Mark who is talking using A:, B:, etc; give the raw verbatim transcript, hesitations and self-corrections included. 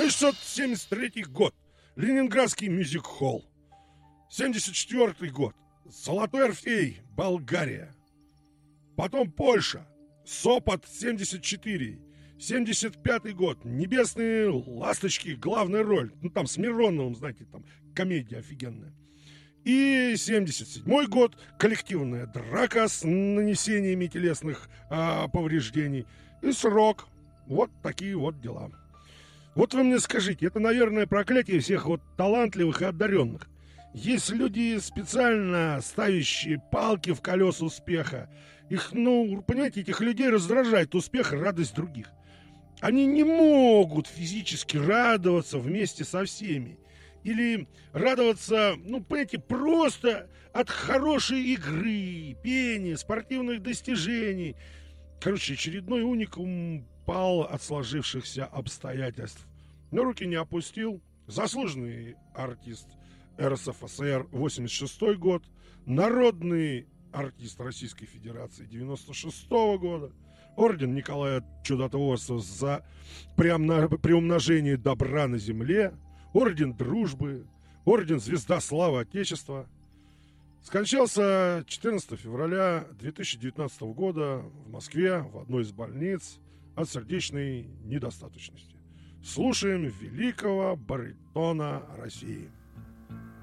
A: тысяча шестьсот семьдесят третий год. Ленинградский мюзик-холл. семьдесят четвёртый год. Золотой Орфей, Болгария. Потом Польша. Сопот семьдесят четыре. семьдесят пятый год. Небесные ласточки, главная роль. Ну, там с Мироновым, знаете, там комедия офигенная. И семьдесят седьмой год. Коллективная драка с нанесениями телесных а, повреждений. И срок. Вот такие вот дела. Вот вы мне скажите, это, наверное, проклятие всех вот талантливых и одаренных. Есть люди, специально ставящие палки в колеса успеха. Их, ну, понимаете, этих людей раздражает успех и радость других. Они не могут физически радоваться вместе со всеми. Или радоваться, ну, понимаете, просто от хорошей игры, пения, спортивных достижений. Короче, очередной уникум пал от сложившихся обстоятельств. Но руки не опустил. Заслуженный артист эр эс эф эс эр восемьдесят шестой год, народный артист Российской Федерации девяносто шестого года, орден Николая Чудотворца за приумножение добра на земле, орден Дружбы, орден Звезда Славы Отечества. Скончался четырнадцатого февраля две тысячи девятнадцатого года в Москве в одной из больниц от сердечной недостаточности. Слушаем великого баритона России.